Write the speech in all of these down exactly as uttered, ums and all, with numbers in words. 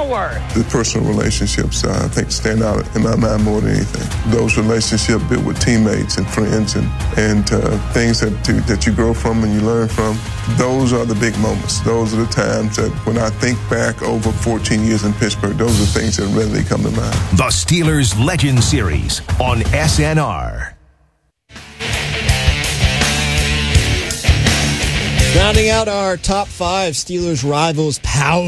worth. The personal relationships, uh, I think, stand out in my mind more than anything. Those relationships built with teammates and friends and, and uh, things that, to, that you grow from and you learn from, those are the big moments. Those are the times that when I think back over fourteen years in Pittsburgh, those are things that readily come to mind. The Steelers Legend Series on S N R. Rounding out our top five Steelers rivals power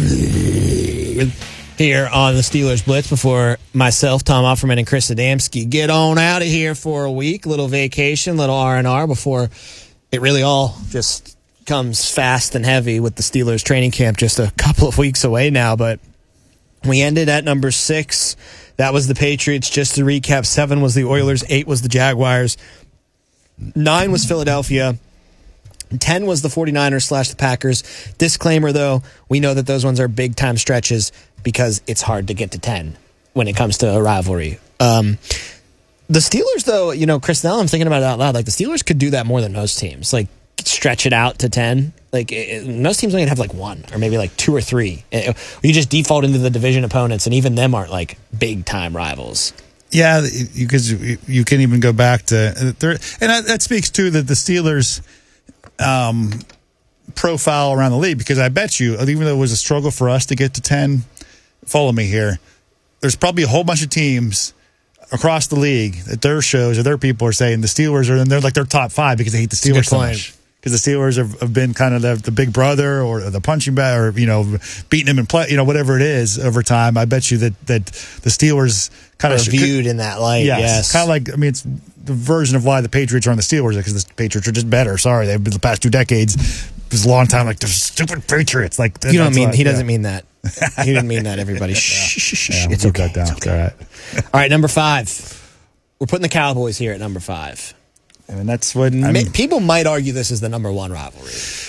here on the Steelers Blitz before myself, Tom Offerman, and Chris Adamski get on out of here for a week. Little vacation, little R and R before it really all just comes fast and heavy with the Steelers training camp just a couple of weeks away now. But we ended at number six. That was the Patriots. Just to recap, seven was the Oilers, eight was the Jaguars, nine was Philadelphia, ten was the 49ers slash the Packers. Disclaimer, though, we know that those ones are big-time stretches because it's hard to get to ten when it comes to a rivalry. Um, the Steelers, though, you know, Chris, now I'm thinking about it out loud. Like, the Steelers could do that more than most teams. Like, stretch it out to ten. Like, it, most teams only have, like, one or maybe, like, two or three. It, you just default into the division opponents, and even them aren't, like, big-time rivals. Yeah, because you, you can even go back to there, and that, that speaks to that the Steelers' um, profile around the league. Because I bet you, even though it was a struggle for us to get to ten, follow me here. There's probably a whole bunch of teams across the league that their shows or their people are saying the Steelers are, and they're like their top five because they hate the Steelers so much. Because the Steelers have, have been kind of the, the big brother or the punching bag or, you know, beating them in play, you know, whatever it is over time. I bet you that, that the Steelers kind are of viewed in that light. Yes. yes. Kind of like, I mean, it's the version of why the Patriots are on the Steelers because the Patriots are just better. Sorry. They've been the past two decades. It was a long time like the stupid Patriots. Like, you don't mean, what, he yeah. doesn't mean that. He didn't mean that, everybody. Shh, shh, shh. Yeah, it's, we'll okay. down. it's okay. All right. All right, number five. We're putting the Cowboys here at number five. And that's what I mean. People might argue this is the number one rivalry,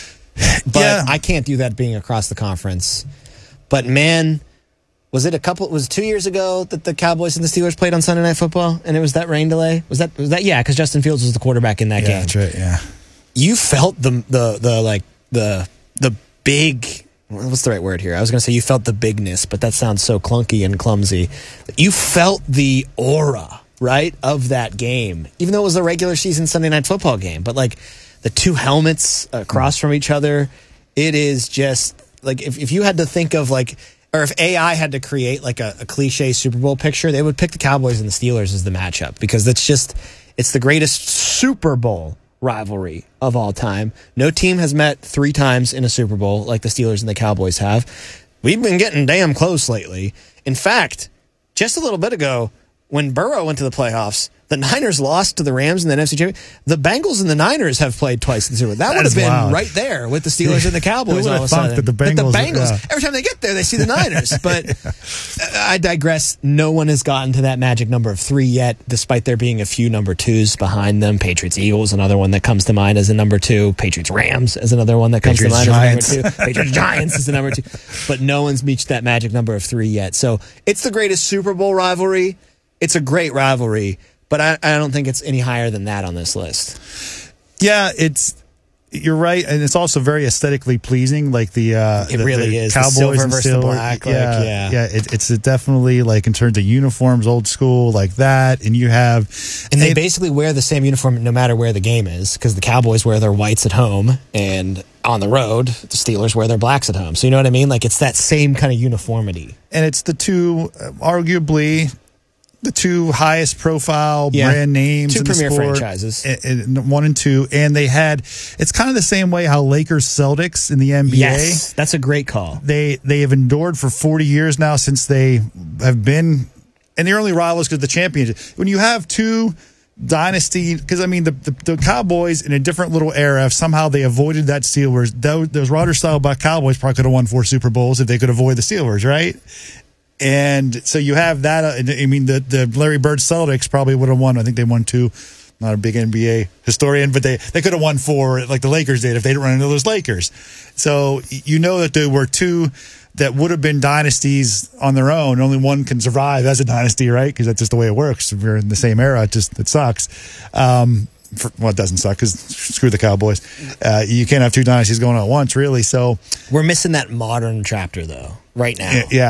but yeah. I can't do that being across the conference. But man, was it a couple? Was it two years ago that the Cowboys and the Steelers played on Sunday Night Football, and it was that rain delay? Was that? Was that? Yeah, because Justin Fields was the quarterback in that yeah, game. That's right. Yeah, you felt the the the like the the big. What's the right word here? I was going to say you felt the bigness, but that sounds so clunky and clumsy. You felt the aura. Right, of that game, even though it was a regular season Sunday Night Football game. But like the two helmets across from each other, it is just like if, if you had to think of like, or if A I had to create like a, a cliche Super Bowl picture, they would pick the Cowboys and the Steelers as the matchup because that's just, it's the greatest Super Bowl rivalry of all time. No team has met three times in a Super Bowl like the Steelers and the Cowboys have. We've been getting damn close lately. In fact, just a little bit ago, when Burrow went to the playoffs, the Niners lost to the Rams in the N F C Championship. The Bengals and the Niners have played twice in the Super Bowl. That, that would have been wild. Right there with the Steelers and the Cowboys all of a sudden. That the Bengals, the Bengals yeah. every time they get there, they see the Niners. But yeah. I digress. No one has gotten to that magic number of three yet, despite there being a few number twos behind them. Patriots Eagles, another one that comes to mind as a number two. Patriots Rams is another one that comes Patriots to mind Giants. as a number two. Patriots Giants is the number two. But no one's reached that magic number of three yet. So it's the greatest Super Bowl rivalry. It's a great rivalry, but I, I don't think it's any higher than that on this list. Yeah, it's you're right, and it's also very aesthetically pleasing. Like the uh, it the, really the is Cowboys the silver and versus silver. the black. Like, yeah, yeah, yeah. It, it's definitely like in terms of uniforms, old school like that. And you have, and they it, basically wear the same uniform no matter where the game is, because the Cowboys wear their whites at home and on the road, the Steelers wear their blacks at home. So you know what I mean? Like it's that same kind of uniformity. And it's the two, uh, arguably. The two highest profile yeah. brand names two in premier the sport, franchises, and, and one and two, and they had. It's kind of the same way how Lakers Celtics in the N B A. Yes, that's a great call. They they have endured for forty years now since they have been, and they're only rivals because the championship. When you have two dynasty, because I mean the, the the Cowboys in a different little era, somehow they avoided that Steelers. Those, those Rodgers style by Cowboys probably could have won four Super Bowls if they could avoid the Steelers, right? And so you have that. Uh, I mean, the, the Larry Bird Celtics probably would have won. I think they won two. Not a big N B A historian, but they, they could have won four like the Lakers did if they didn't run into those Lakers. So you know that there were two that would have been dynasties on their own. Only one can survive as a dynasty, right? Because that's just the way it works. If you're in the same era, it just it sucks. Um, for, well, it doesn't suck because screw the Cowboys. Uh, you can't have two dynasties going on at once, really. So we're missing that modern chapter, though, right now. Yeah.